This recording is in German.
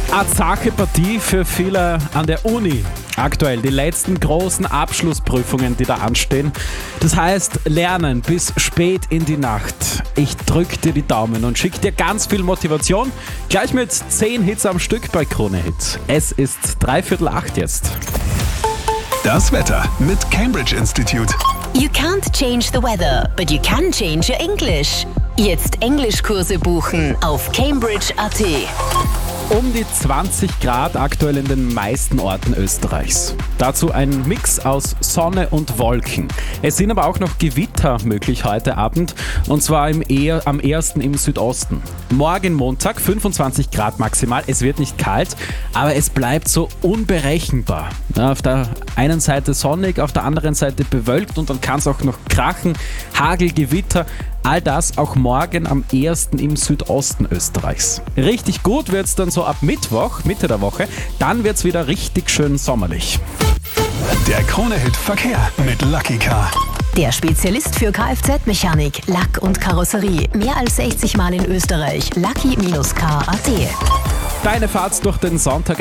Eine zahre Partie für viele an der Uni. Aktuell die letzten großen Abschlussprüfungen, die da anstehen. Das heißt, lernen bis spät in die Nacht. Ich drück dir die Daumen und schick dir ganz viel Motivation. Gleich mit 10 Hits am Stück bei Krone Hits. Es ist 7:45 jetzt. Das Wetter mit Cambridge Institute. You can't change the weather, but you can change your English. Jetzt Englischkurse buchen auf Cambridge.at. Um die 20 Grad aktuell in den meisten Orten Österreichs. Dazu ein Mix aus Sonne und Wolken. Es sind aber auch noch Gewitter möglich heute Abend, und zwar am ehesten im Südosten. Morgen Montag 25 Grad maximal. Es wird nicht kalt, aber es bleibt so unberechenbar. Ja, auf der einen Seite sonnig, auf der anderen Seite bewölkt, und dann kann es auch noch krachen, Hagel, Gewitter. All das auch morgen am ehesten im Südosten Österreichs. Richtig gut wird es dann so ab Mittwoch, Mitte der Woche. Dann wird es wieder richtig schön sommerlich. Der Krone-Hit Verkehr mit Lucky Car. Der Spezialist für Kfz-Mechanik, Lack und Karosserie. Mehr als 60 Mal in Österreich. Lucky-Car.at. Deine Fahrt durch den Sonntag